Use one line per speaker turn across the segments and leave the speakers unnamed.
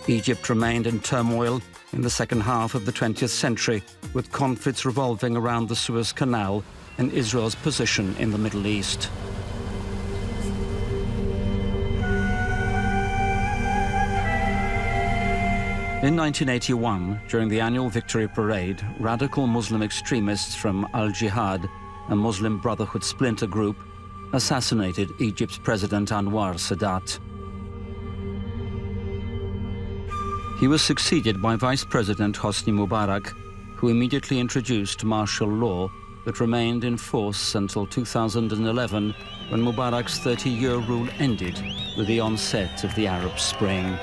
Egypt remained in turmoil in the second half of the 20th century, with conflicts revolving around the Suez Canal and Israel's position in the Middle East. In 1981, during the annual Victory Parade, radical Muslim extremists from Al-Jihad, a Muslim Brotherhood splinter group, assassinated Egypt's President Anwar Sadat. He was succeeded by Vice President Hosni Mubarak, who immediately introduced martial law that remained in force until 2011, when Mubarak's 30-year rule ended with the onset of the Arab Spring.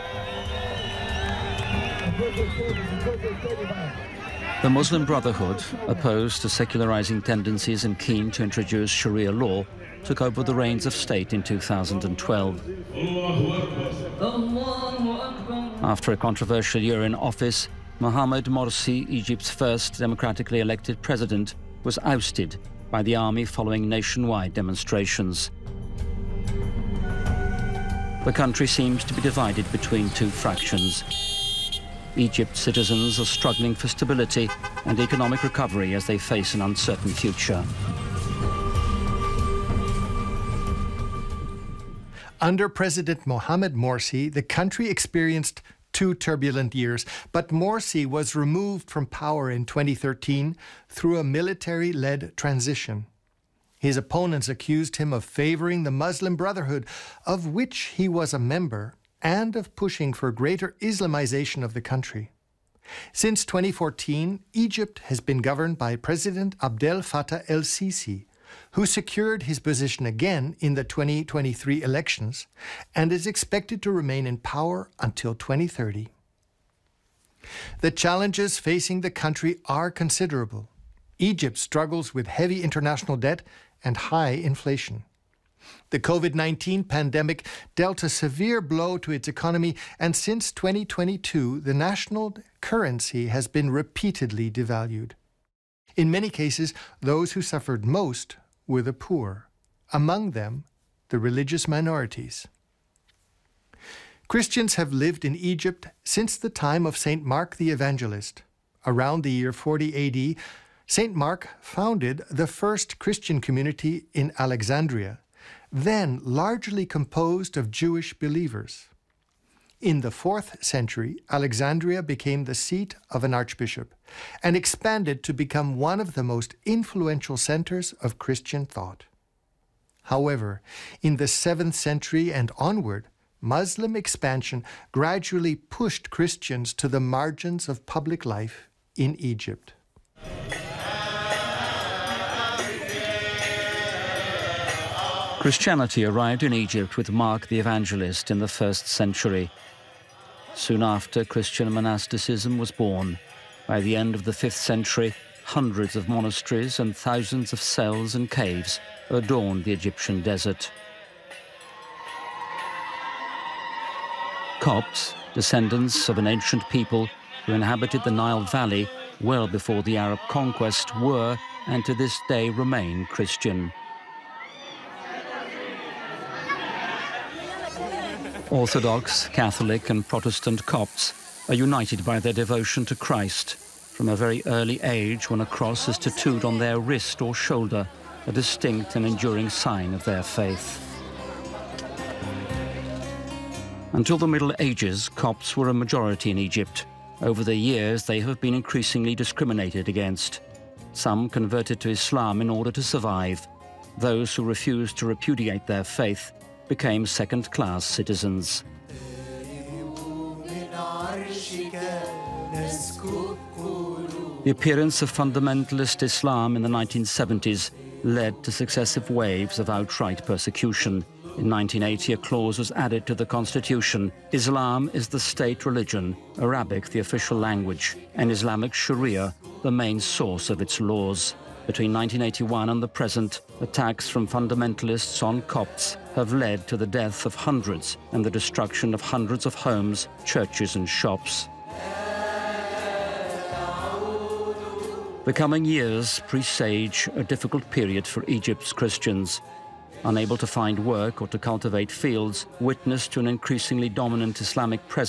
The Muslim Brotherhood, opposed to secularizing tendencies and keen to introduce Sharia law, took over the reins of state in 2012. After a controversial year in office, Mohamed Morsi, Egypt's first democratically elected president, was ousted by the army following nationwide demonstrations. The country seems to be divided between two fractions. Egypt's citizens are struggling for stability and economic recovery as they face an uncertain future.
Under President Mohamed Morsi, the country experienced two turbulent years, but Morsi was removed from power in 2013 through a military-led transition. His opponents accused him of favoring the Muslim Brotherhood, of which he was a member, and of pushing for greater Islamization of the country. Since 2014, Egypt has been governed by President Abdel Fattah el-Sisi, who secured his position again in the 2023 elections and is expected to remain in power until 2030. The challenges facing the country are considerable. Egypt struggles with heavy international debt and high inflation. The COVID-19 pandemic dealt a severe blow to its economy, and since 2022, the national currency has been repeatedly devalued. In many cases, those who suffered most were the poor, among them the religious minorities. Christians have lived in Egypt since the time of St. Mark the Evangelist. Around the year 40 AD, St. Mark founded the first Christian community in Alexandria, then largely composed of Jewish believers. In the 4th century, Alexandria became the seat of an archbishop and expanded to become one of the most influential centers of Christian thought. However, in the 7th century and onward, Muslim expansion gradually pushed Christians to the margins of public life in Egypt.
Christianity arrived in Egypt with Mark the Evangelist in the 1st century. Soon after, Christian monasticism was born. By the end of the 5th century, hundreds of monasteries and thousands of cells and caves adorned the Egyptian desert. Copts, descendants of an ancient people who inhabited the Nile Valley well before the Arab conquest, were, and to this day remain, Christian. Orthodox, Catholic and Protestant Copts are united by their devotion to Christ. From a very early age, when a cross is tattooed on their wrist or shoulder, a distinct and enduring sign of their faith. Until the Middle Ages, Copts were a majority in Egypt. Over the years, they have been increasingly discriminated against. Some converted to Islam in order to survive. Those who refused to repudiate their faith became second-class citizens. The appearance of fundamentalist Islam in the 1970s led to successive waves of outright persecution. In 1980, a clause was added to the constitution. Islam is the state religion, Arabic the official language, and Islamic Sharia the main source of its laws. Between 1981 and the present, attacks from fundamentalists on Copts have led to the death of hundreds and the destruction of hundreds of homes, churches and shops. The coming years presage a difficult period for Egypt's Christians. Unable to find work or to cultivate fields, witness to an increasingly dominant Islamic presence